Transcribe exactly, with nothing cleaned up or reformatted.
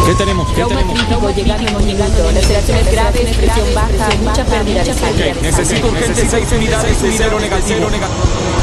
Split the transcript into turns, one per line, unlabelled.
¿Qué tenemos? ¿Qué
Trauma
tenemos?
crítico llegando en un minuto. Laceraciones graves, presión baja, mucha pérdida de sangre.
Necesito urgente seis unidades de cero negativo.